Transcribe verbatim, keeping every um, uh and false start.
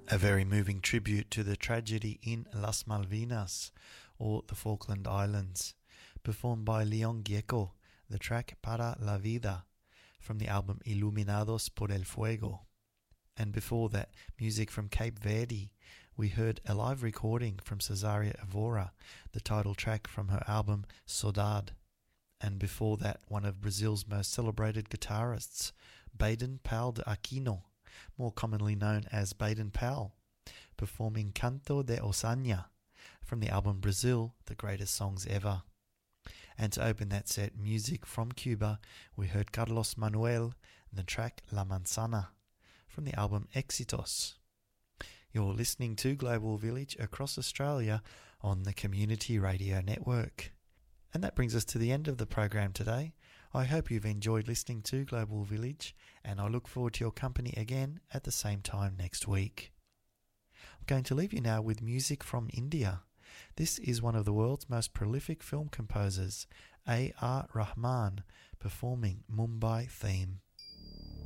A very moving tribute to the tragedy in Las Malvinas, or the Falkland Islands, performed by Leon Gieco, the track Para la Vida, from the album Iluminados por el Fuego. And before that, music from Cape Verde, we heard a live recording from Cesaria Evora, the title track from her album Saudade. And before that, one of Brazil's most celebrated guitarists, Baden Powell de Aquino, more commonly known as Baden Powell, performing Canto de Osaña from the album Brazil, The Greatest Songs Ever. And to open that set, music from Cuba, we heard Carlos Manuel and the track La Manzana from the album Éxitos. You're listening to Global Village across Australia on the Community Radio Network. And that brings us to the end of the program today. I hope you've enjoyed listening to Global Village, and I look forward to your company again at the same time next week. I'm going to leave you now with music from India. This is one of the world's most prolific film composers, A R Rahman, performing Mumbai Theme.